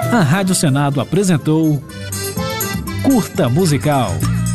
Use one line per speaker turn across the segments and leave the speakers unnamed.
A Rádio Senado apresentou Curta Musical.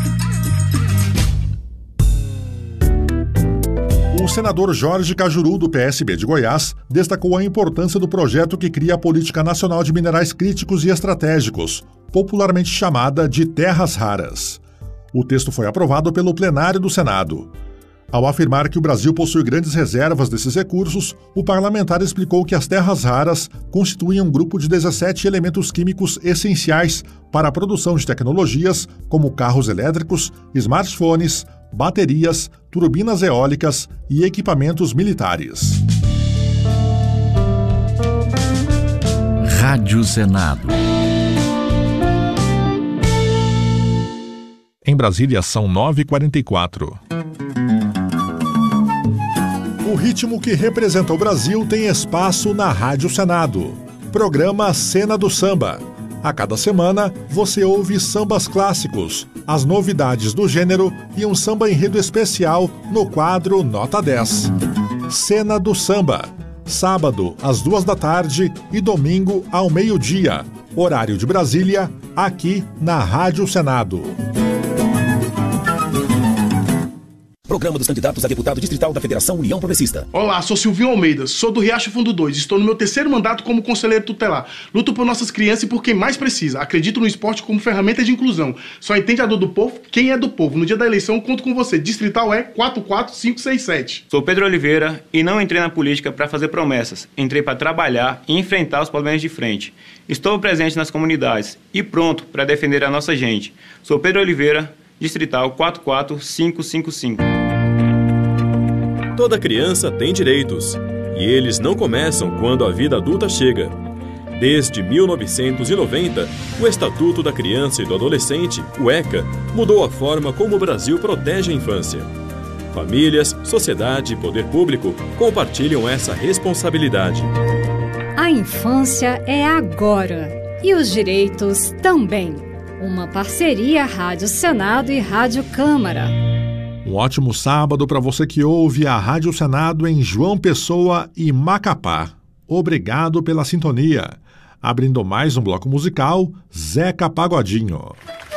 O senador Jorge Cajuru, do PSB de Goiás, destacou a importância do projeto que cria a Política Nacional de Minerais Críticos e Estratégicos, popularmente chamada de Terras Raras. O texto foi aprovado pelo plenário do Senado. Ao afirmar que o Brasil possui grandes reservas desses recursos, o parlamentar explicou que as terras raras constituem um grupo de 17 elementos químicos essenciais para a produção de tecnologias como carros elétricos, smartphones, baterias, turbinas eólicas e equipamentos militares.
Rádio Senado.
Em Brasília, são 9h44. O ritmo que representa o Brasil tem espaço na Rádio Senado. Programa Cena do Samba. A cada semana, você ouve sambas clássicos, as novidades do gênero e um samba enredo especial no quadro Nota 10. Cena do Samba. Sábado, às 2h e domingo, ao meio-dia. Horário de Brasília, aqui na Rádio Senado.
Programa dos candidatos a deputado distrital da Federação União Progressista.
Olá, sou Silvinho Almeida, sou do Riacho Fundo 2, estou no meu 3º mandato como conselheiro tutelar. Luto por nossas crianças e por quem mais precisa. Acredito no esporte como ferramenta de inclusão. Só entende a dor do povo quem é do povo. No dia da eleição, conto com você. Distrital é 44567.
Sou Pedro Oliveira e não entrei na política para fazer promessas. Entrei para trabalhar e enfrentar os problemas de frente. Estou presente nas comunidades e pronto para defender a nossa gente. Sou Pedro Oliveira, Distrital 44555.
Toda criança tem direitos, e eles não começam quando a vida adulta chega. Desde 1990, o Estatuto da Criança e do Adolescente, o ECA, mudou a forma como o Brasil protege a infância. Famílias, sociedade e poder público compartilham essa responsabilidade.
A infância é agora, e os direitos também. Uma parceria Rádio Senado e Rádio Câmara.
Um ótimo sábado para você que ouve a Rádio Senado em João Pessoa e Macapá. Obrigado pela sintonia. Abrindo mais um bloco musical, Zeca Pagodinho.